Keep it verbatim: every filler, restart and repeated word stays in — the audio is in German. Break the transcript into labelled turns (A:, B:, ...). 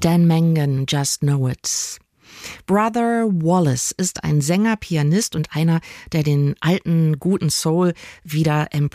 A: Dan Mangan, Just Know It. Brother Wallace ist ein Sänger, Pianist und einer, der den alten, guten Soul wieder